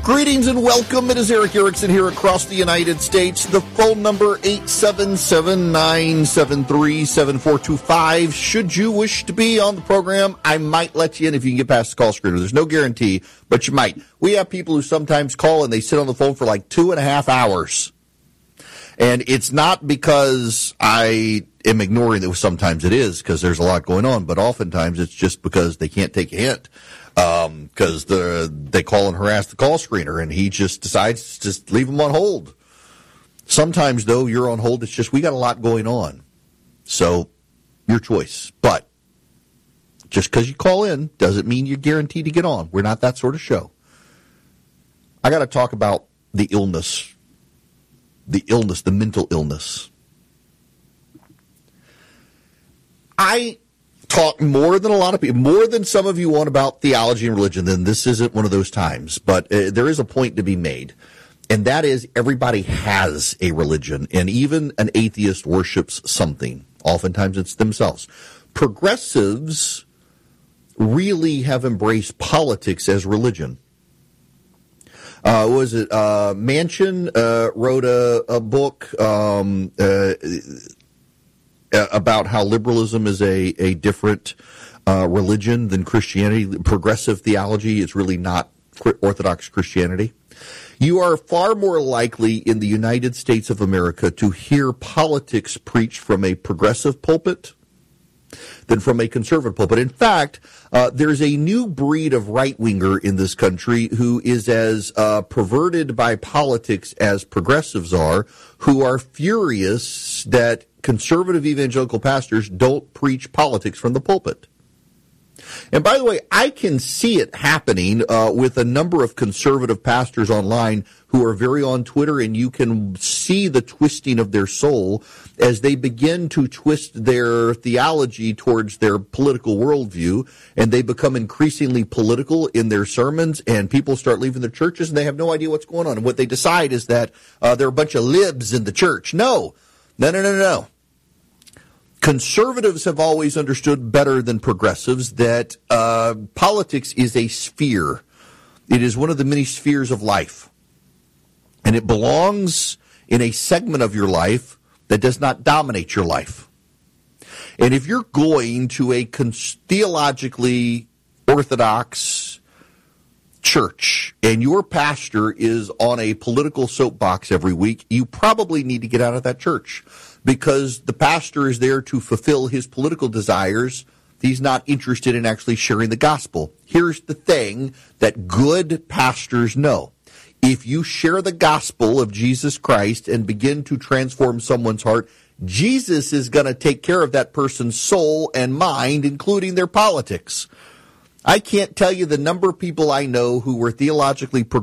Greetings and welcome. It is Eric Erickson here across the United States. The phone number 877-973-7425. Should you wish to be on the program, I might let you in if you can get past the call screener. There's no guarantee, but you might. We have people who sometimes call and they sit on the phone for like 2.5 hours. And it's not because I am ignoring that. Sometimes it is because there's a lot going on, but oftentimes it's just because they can't take a hint. Because they call and harass the call screener, and he just decides to just leave them on hold. Sometimes, though, you're on hold. It's just we got a lot going on. So, your choice. But just because you call in doesn't mean you're guaranteed to get on. We're not that sort of show. I got to talk about the illness, the mental illness. I talk more than a lot of people, more than some of you want about theology and religion, then this isn't one of those times. But there is a point to be made, and that is everybody has a religion, and even an atheist worships something. Oftentimes it's themselves. Progressives really have embraced politics as religion. Manchin wrote a book about how liberalism is a different religion than Christianity. Progressive theology is really not Orthodox Christianity. You are far more likely in the United States of America to hear politics preached from a progressive pulpit than from a conservative pulpit. In fact, there's a new breed of right-winger in this country who is as perverted by politics as progressives are, who are furious that conservative evangelical pastors don't preach politics from the pulpit. And by the way, I can see it happening with a number of conservative pastors online who are very on Twitter, and you can see the twisting of their soul as they begin to twist their theology towards their political worldview, and they become increasingly political in their sermons, and people start leaving their churches, and they have no idea what's going on. And what they decide is that they're a bunch of libs in the church. No. Conservatives have always understood better than progressives that politics is a sphere. It is one of the many spheres of life. And it belongs in a segment of your life that does not dominate your life. And if you're going to a theologically orthodox church and your pastor is on a political soapbox every week, you probably need to get out of that church. Because the pastor is there to fulfill his political desires. He's not interested in actually sharing the gospel. Here's the thing that good pastors know. If you share the gospel of Jesus Christ and begin to transform someone's heart, Jesus is going to take care of that person's soul and mind, including their politics. I can't tell you the number of people I know who were theologically